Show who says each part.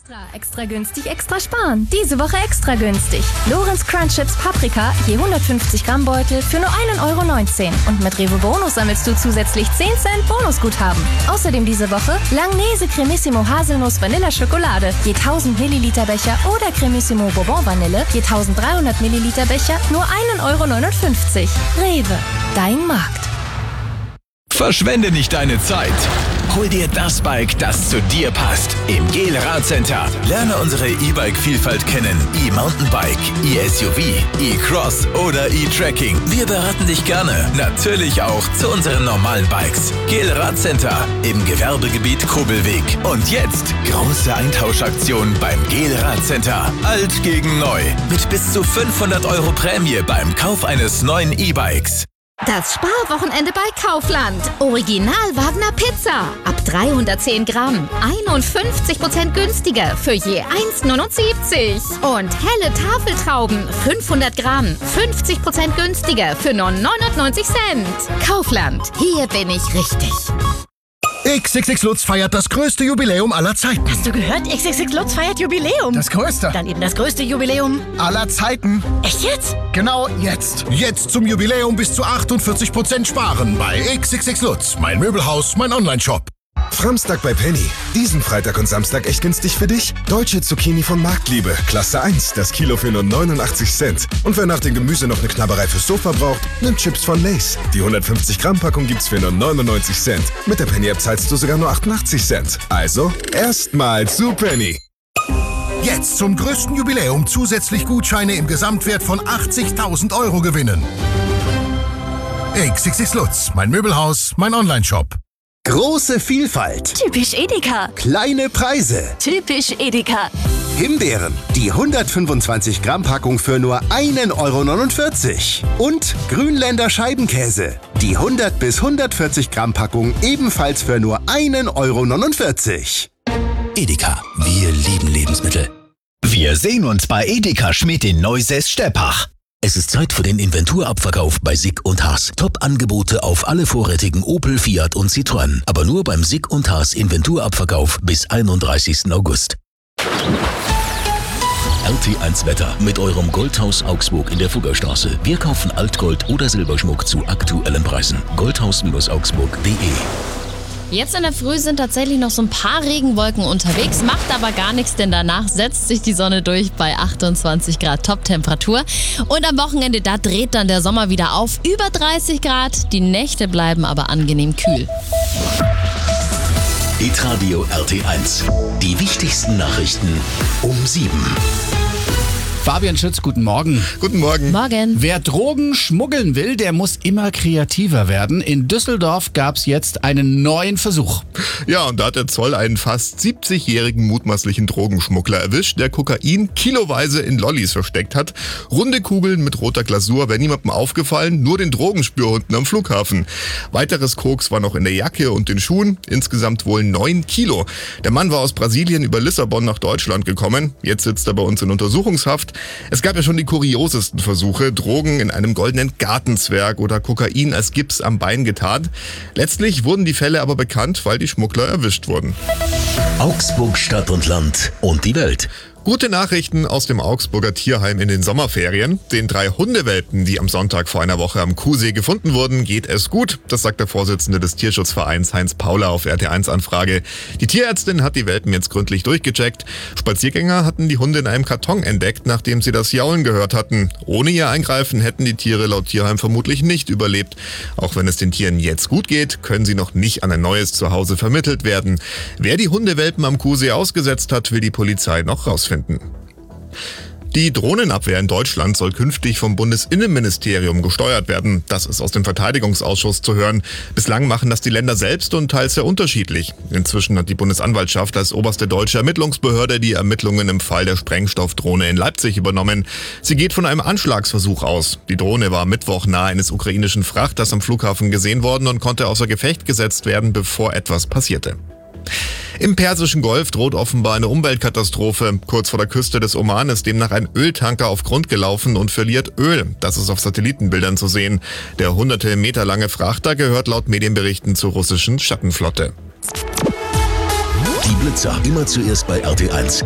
Speaker 1: Extra günstig, extra sparen. Diese Woche extra günstig. Lorenz Crunch Chips Paprika, je 150 Gramm Beutel für nur 1,19 € Und mit Rewe Bonus sammelst du zusätzlich 10 Cent Bonusguthaben. Außerdem diese Woche Langnese Cremissimo Haselnuss Vanilla Schokolade, je 1000 Milliliter Becher oder Cremissimo Bourbon Vanille, je 1300 Milliliter Becher, nur 1,59 €. Rewe, dein Markt.
Speaker 2: Verschwende nicht deine Zeit. Hol dir das Bike, das zu dir passt. Im GEL Radcenter. Lerne unsere E-Bike-Vielfalt kennen. E-Mountainbike, E-SUV, E-Cross oder E-Trekking. Wir beraten dich gerne. Natürlich auch zu unseren normalen Bikes. GEL Radcenter im Gewerbegebiet Kobelweg. Und jetzt große Eintauschaktion beim GEL Radcenter. Alt gegen neu. Mit bis zu 500 € Prämie beim Kauf eines neuen E-Bikes.
Speaker 3: Das Sparwochenende bei Kaufland. Original Wagner Pizza. Ab 310 Gramm. 51% günstiger für je 1,79 €. Und helle Tafeltrauben. 500 Gramm. 50% günstiger für nur 99 Cent. Kaufland. Hier bin ich richtig.
Speaker 4: XXX Lutz feiert das größte Jubiläum aller Zeiten.
Speaker 5: Hast du gehört? XXX Lutz feiert Jubiläum.
Speaker 4: Das größte.
Speaker 5: Dann eben das größte Jubiläum
Speaker 4: Aller Zeiten.
Speaker 5: Echt jetzt?
Speaker 4: Genau jetzt. Jetzt zum Jubiläum bis zu 48% sparen bei XXX Lutz. Mein Möbelhaus, mein Onlineshop.
Speaker 6: Framstag bei Penny. Diesen Freitag und Samstag echt günstig für dich? Deutsche Zucchini von Marktliebe. Klasse 1. Das Kilo für nur 89 Cent. Und wer nach dem Gemüse noch eine Knabberei fürs Sofa braucht, nimmt Chips von Lay's. Die 150 Gramm Packung gibt's für nur 99 Cent. Mit der Penny-App zahlst du sogar nur 88 Cent. Also, erstmal zu Penny.
Speaker 4: Jetzt zum größten Jubiläum zusätzlich Gutscheine im Gesamtwert von 80.000 € gewinnen. XXX Lutz. Mein Möbelhaus, mein Onlineshop.
Speaker 7: Große Vielfalt.
Speaker 5: Typisch Edeka.
Speaker 7: Kleine Preise.
Speaker 5: Typisch Edeka.
Speaker 7: Himbeeren. Die 125 Gramm Packung für nur 1,49 € Und Grünländer Scheibenkäse. Die 100 bis 140 Gramm Packung ebenfalls für nur 1,49 €.
Speaker 2: Edeka. Wir lieben Lebensmittel. Wir sehen uns bei Edeka Schmidt in Neusäß-Steppach. Es ist Zeit für den Inventurabverkauf bei Sick und Haas. Top-Angebote auf alle vorrätigen Opel, Fiat und Citroën. Aber nur beim Sick und Haas Inventurabverkauf bis 31. August. RT1 Wetter mit eurem Goldhaus Augsburg in der Fuggerstraße. Wir kaufen Altgold oder Silberschmuck zu aktuellen Preisen. Goldhaus-augsburg.de.
Speaker 8: Jetzt in der Früh sind tatsächlich noch so ein paar Regenwolken unterwegs, macht aber gar nichts, denn danach setzt sich die Sonne durch bei 28 Grad Top-Temperatur. Und am Wochenende, da dreht dann der Sommer wieder auf, über 30 Grad. Die Nächte bleiben aber angenehm kühl.
Speaker 2: Hitradio RT1. Die wichtigsten Nachrichten um 7.
Speaker 9: Fabian Schütz, guten Morgen.
Speaker 10: Guten Morgen.
Speaker 8: Morgen.
Speaker 9: Wer Drogen schmuggeln will, der muss immer kreativer werden. In Düsseldorf gab es jetzt einen neuen Versuch.
Speaker 10: Ja, und da hat der Zoll einen fast 70-jährigen mutmaßlichen Drogenschmuggler erwischt, der Kokain kiloweise in Lollis versteckt hat. Runde Kugeln mit roter Glasur, wäre niemandem aufgefallen, nur den Drogenspürhunden am Flughafen. Weiteres Koks war noch in der Jacke und den Schuhen, insgesamt wohl 9 Kilo. Der Mann war aus Brasilien über Lissabon nach Deutschland gekommen. Jetzt sitzt er bei uns in Untersuchungshaft. Es gab ja schon die kuriosesten Versuche, Drogen in einem goldenen Gartenzwerg oder Kokain als Gips am Bein getarnt. Letztlich wurden die Fälle aber bekannt, weil die Schmuggler erwischt wurden.
Speaker 2: Augsburg Stadt und Land und die Welt.
Speaker 10: Gute Nachrichten aus dem Augsburger Tierheim in den Sommerferien. Den 3 Hundewelpen, die am Sonntag vor einer Woche am Kuhsee gefunden wurden, geht es gut. Das sagt der Vorsitzende des Tierschutzvereins Heinz Pauler auf RT1-Anfrage. Die Tierärztin hat die Welpen jetzt gründlich durchgecheckt. Spaziergänger hatten die Hunde in einem Karton entdeckt, nachdem sie das Jaulen gehört hatten. Ohne ihr Eingreifen hätten die Tiere laut Tierheim vermutlich nicht überlebt. Auch wenn es den Tieren jetzt gut geht, können sie noch nicht an ein neues Zuhause vermittelt werden. Wer die Hundewelpen am Kuhsee ausgesetzt hat, will die Polizei noch rausfinden. Die Drohnenabwehr in Deutschland soll künftig vom Bundesinnenministerium gesteuert werden. Das ist aus dem Verteidigungsausschuss zu hören. Bislang machen das die Länder selbst und teils sehr unterschiedlich. Inzwischen hat die Bundesanwaltschaft als oberste deutsche Ermittlungsbehörde die Ermittlungen im Fall der Sprengstoffdrohne in Leipzig übernommen. Sie geht von einem Anschlagsversuch aus. Die Drohne war am Mittwoch nahe eines ukrainischen Frachters am Flughafen gesehen worden und konnte außer Gefecht gesetzt werden, bevor etwas passierte. Im Persischen Golf droht offenbar eine Umweltkatastrophe. Kurz vor der Küste des Oman ist demnach ein Öltanker auf Grund gelaufen und verliert Öl. Das ist auf Satellitenbildern zu sehen. Der hunderte Meter lange Frachter gehört laut Medienberichten zur russischen Schattenflotte.
Speaker 2: Die Blitzer immer zuerst bei RT1.